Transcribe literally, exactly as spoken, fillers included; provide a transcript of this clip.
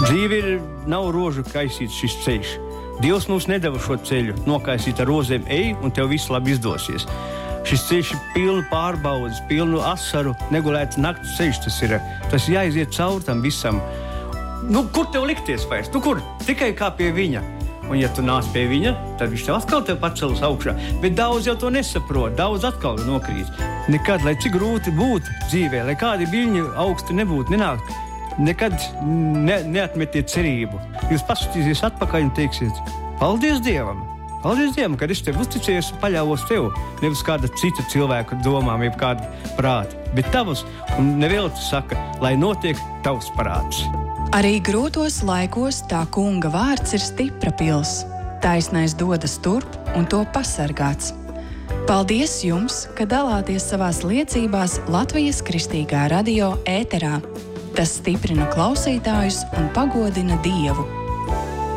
Dzīve ir, nav rožu kaisīts šis ceļš. Dievs mums nedeva šo ceļu, nokaisīt ar rozēm, ej, un tev viss labi izdosies. Šis ceļš ir pilnu pārbaudas, pilnu asaru, negulēts nakts ceļš tas ir. Tas jāiziet cauri tam visam. Nu, kur tev likties vairs? Tu kur? Tikai kā pie viņa. Un ja tu nāc pie viņa, tad viņš tev atkal tev pacelas augšā. Bet daudz jau to nesaprot, daudz atkal nokrīt. Nekad, lai cik grūti būtu dzīvē, lai kādi viļņi augsti nebūtu, nenākt, nekad ne, neatmetiet cerību. Jūs paskatīsies atpakaļ un teiksiet, paldies Dievam! Paldies Dievam, kad es tev uzticējos un paļāvos tev. Nevis kāda cita cilvēka domām, jeb kāda prāta, bet tavas, un nevēlti saka, lai notiek tavs prāts. Arī grūtos laikos tā kunga vārds ir stipra pils. Taisnais dodas turp un to pasargāts. Paldies jums, ka dalāties savās liecībās Latvijas Kristīgā radio ēterā. Tas stiprina klausītājus un pagodina Dievu.